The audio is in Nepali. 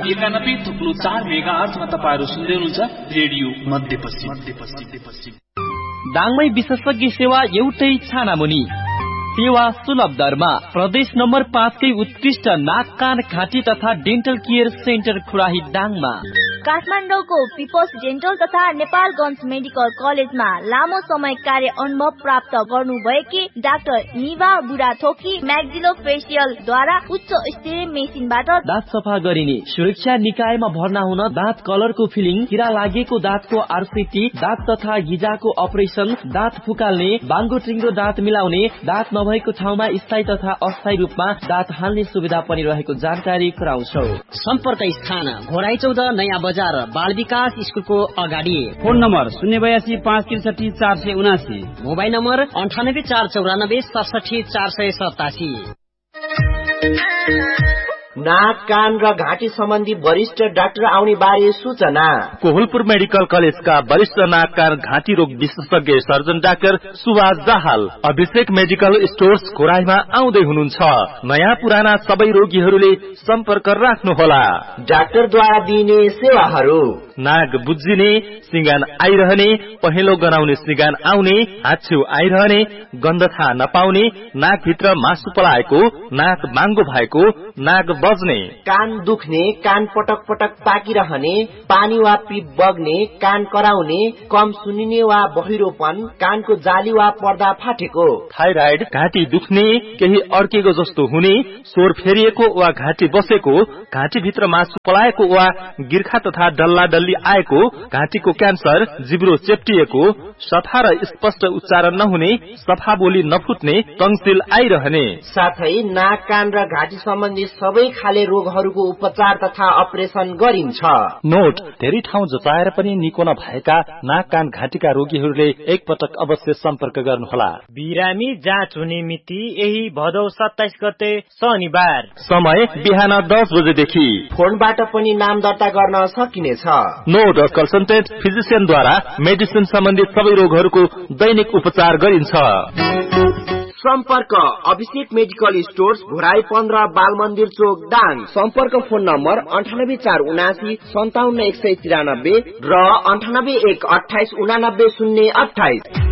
91.4 मेगाहर्जमा तपाईहरु सुन्दै हुनुहुन्छ रेडियो मध्यपश्चिम। दाङमै विशेषज्ञ सेवा एउटै छानामुनि, सेवा सुलभ दरमा। प्रदेश नम्बर 5 कै उत्कृष्ट नाक कान घाँटी तथा डेन्टल केयर सेन्टर खुराही दाङमा। काठमाडौँको पिपल्स डेन्टल तथा नेपालगञ्ज मेडिकल कलेजमा लामो समय कार्य अनुभव प्राप्त गर्नुभएकी डाक्टर निभा बुढाथोकी म्याक्सिलो फेसियल द्वारा उच्च स्तरीय मेसिनबाट दाँत सफा गरिने, सुरक्षा निकायमा भर्ना हुन दाँत कलरको फिलिङ, किरा लागेको दाँतको आरसीटी, दाँत तथा गिजाको अपरेसन, दाँत फुकाल्ने, बाङ्गो टिङ्गो दाँत मिलाउने, दाँत नभएको ठाउँमा स्थायी तथा अस्थायी रूपमा दाँत हाल्ने सुविधा पनि रहेको जानकारी गराउँछौ। सम्पर्क स्थान घोराई 14 नयाँ बजार बाल विकास स्कुलको अगाडि। Phone number 082 563 479, mobile number 98 494 67 487। नाक कान र घाँटी सम्बन्धी वरिष्ठ डाक्टर आउने बारे सूचना। कोहलपुर मेडिकल कलेजका वरिष्ठ नाक कान घाँटी रोग विशेषज्ञ सर्जन डाक्टर सुभाष दाहाल अभिषेक मेडिकल स्टोर्स खोराईमा आउँदै हुनुहुन्छ। नयाँ पुराना सबै रोगीहरूले सम्पर्क राख्नुहोला। डाक्टरद्वारा दिइने सेवाहरू: नाक बुझिने, सिंगान आइरहने, पहेँलो गनाउने सिंगान आउने, हाच्छिउ आइरहने, गन्ध थाहा नपाउने, नाक भित्र मासु पलाएको, नाक बाङ्गो भएको, नाक बज्ने, कान दुख्ने, कान पटक पटक पाकिरहने, पानी वा पिप बग्ने, कान कराउने, कम सुनिने वा बहिरोपन, कानको जाली वा पर्दा फाटेको, थाइराइड, घाँटी दुख्ने, केही अड्केको जस्तो हुने, स्वर फेरिएको वा घाँटी बसेको, घाँटी भित्र मासु पलाएको वा गिर्खा तथा डल्ला डल्ली आएको, घाँटीको क्यान्सर, जिब्रो चेप्टिएको, सफा र स्पष्ट उच्चारण नहुने, सफा बोली नफुट्ने, टङ्सिल आइरहने, साथै नाक कान र घाँटी सम्बन्धी सबै खाले रोगहरूको उपचार तथा अपरेसन गरिन्छ। नोट: धेरै ठाउँ जचाएर पनि निको नभएका नाक कान घाँटीका रोगीहरूले एकपटक अवश्य सम्पर्क गर्नुहोला। बिरामी जाँच हुने मिति यही भदौ 27 गते शनिबार। समय बिहान 10 बजेदेखि। फोनबाट पनि नाम दर्ता गर्न सकिनेछ। नोट: कन्सल्टेन्ट फिजिशियनद्वारा मेडिसिन सम्बन्धी सबै रोगहरूको दैनिक उपचार गरिन्छ। सम्पर्क: अभिषेक मेडिकल स्टोर्स घोराई 15 बाल मन्दिर चोक दाङ। सम्पर्क फोन नम्बर 98 479 57 193 र 98 1 28 89 028।